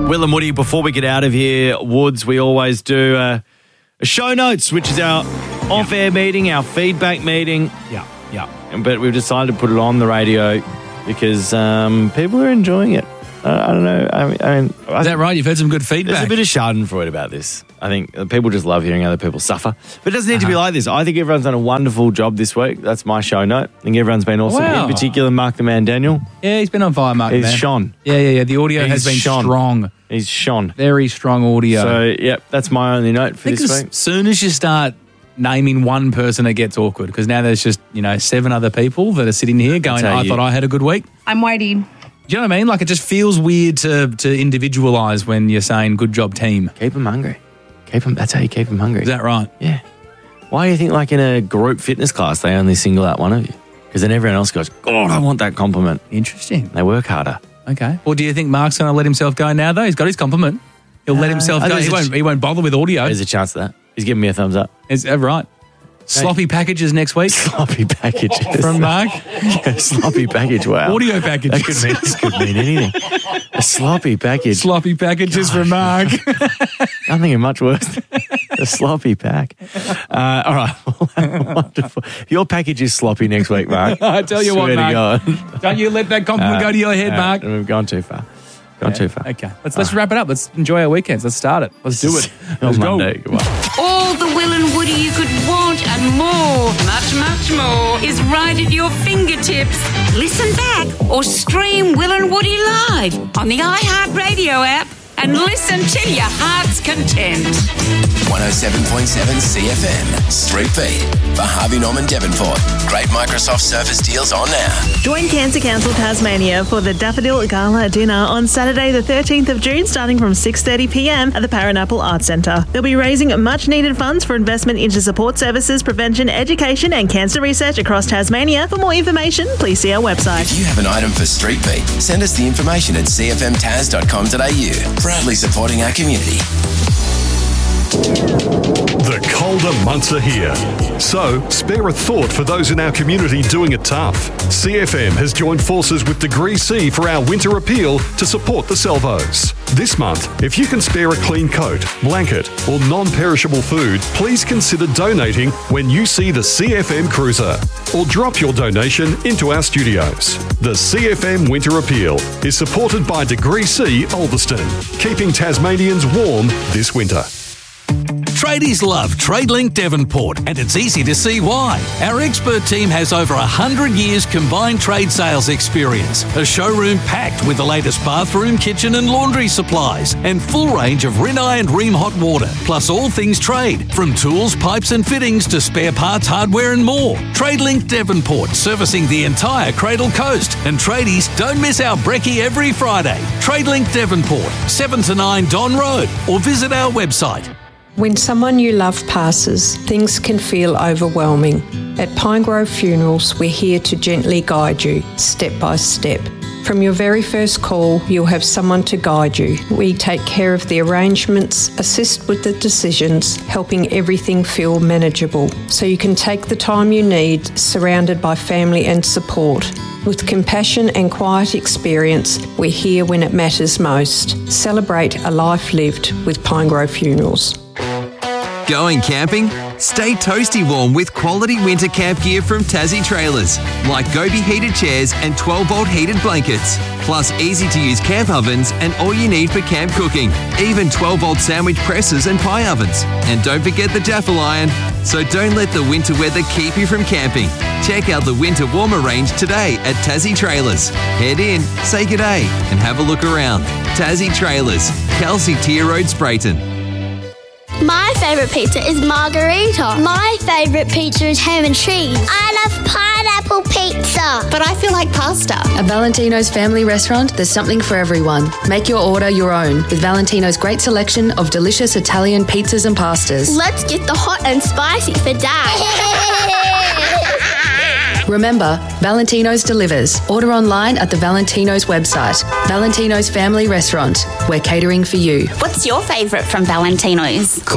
Will and Woody, before we get out of here, Woods, we always do a show notes, which is our off-air meeting, our feedback meeting. Yeah. But we've decided to put it on the radio because people are enjoying it. I don't know. I mean, Is that right? You've heard some good feedback. there's a bit of schadenfreude about this. I think people just love hearing other people suffer. But it doesn't need to be like this. I think everyone's done a wonderful job this week. That's my show note. I think everyone's been awesome. Wow. In particular, Mark the Man Daniel. Yeah, he's been on fire, Mark. He's man. shone. Yeah. The audio has He's been shone. strong. He's shone. Very strong audio. So, that's my only note for I think this as week. soon as you start naming one person, it gets awkward because now there's just, 7 other people that are sitting here going, I thought I had a good week. I'm waiting. Do you know what I mean? Like, it just feels weird to individualise when you're saying good job team. Keep them hungry. That's how you keep them hungry. Is that right? Yeah. Why do you think, like, in a group fitness class, they only single out one of you? Because then everyone else goes, God, I want that compliment. Interesting. They work harder. Okay. Well, do you think Mark's going to let himself go now, though? He's got his compliment. He'll let himself go. He won't bother with audio. There's a chance of that. He's giving me a thumbs up. Is that right? Sloppy packages next week Sloppy packages. from Mark. Yeah, sloppy package, wow. Audio packages. That could mean anything. A sloppy package. Sloppy packages from Mark. I'm thinking much worse than a sloppy pack. All right. Wonderful. Your package is sloppy next week, Mark. I tell you what, Swear to Mark. God. Don't you let that compliment go to your head, Mark. We've gone too far. Too far. Okay. Let's wrap it up. Let's enjoy our weekends. Let's start it. Let's do it. Let's On go. Monday. Goodbye. All the Will and Woody you could want and more, much more, is right at your fingertips. Listen back or stream Will and Woody live on the iHeartRadio app and listen to your heart's content. 107.7 CFM. Street Beat for Harvey Norman Devonport. Great Microsoft Surface deals on now. Join Cancer Council Tasmania for the Daffodil Gala Dinner on Saturday the 13th of June starting from 6:30pm at the Paranapple Arts Centre. They'll be raising much needed funds for investment into support services, prevention, education and cancer research across Tasmania. For more information, please see our website. If you have an item for Street Beat, send us the information at cfmtaz.com.au. Proudly supporting our community. The colder months are here, so spare a thought for those in our community doing it tough. CFM has joined forces with Degree C for our winter appeal to support the Salvos. This month, if you can spare a clean coat, blanket or non-perishable food, please consider donating when you see the CFM Cruiser, or drop your donation into our studios. The CFM Winter Appeal is supported by Degree C Ulverston, keeping Tasmanians warm this winter. Tradies love TradeLink Devonport, and it's easy to see why. Our expert team has over 100 years combined trade sales experience, a showroom packed with the latest bathroom, kitchen and laundry supplies, and full range of Rinnai and Ream hot water, plus all things trade, from tools, pipes and fittings to spare parts, hardware and more. TradeLink Devonport, servicing the entire Cradle Coast. And tradies, don't miss our brekkie every Friday. TradeLink Devonport, 7 to 9 Don Road, or visit our website. When someone you love passes, things can feel overwhelming. At Pinegrove Funerals, we're here to gently guide you, step by step. From your very first call, you'll have someone to guide you. We take care of the arrangements, assist with the decisions, helping everything feel manageable, so you can take the time you need, surrounded by family and support. With compassion and quiet experience, we're here when it matters most. Celebrate a life lived with Pinegrove Funerals. Going camping? Stay toasty warm with quality winter camp gear from Tassie Trailers, like Gobi heated chairs and 12-volt heated blankets, plus easy-to-use camp ovens and all you need for camp cooking, even 12-volt sandwich presses and pie ovens. And don't forget the Jaffle iron. So don't let the winter weather keep you from camping. Check out the winter warmer range today at Tassie Trailers. Head in, say g'day, and have a look around. Tassie Trailers, Kelsey Tier Road, Sprayton. My favourite pizza is margarita. My favourite pizza is ham and cheese. I love pineapple pizza. But I feel like pasta. At Valentino's Family Restaurant, there's something for everyone. Make your order your own with Valentino's great selection of delicious Italian pizzas and pastas. Let's get the hot and spicy for Dad. Remember, Valentino's delivers. Order online at the Valentino's website. Valentino's Family Restaurant. We're catering for you. What's your favourite from Valentino's?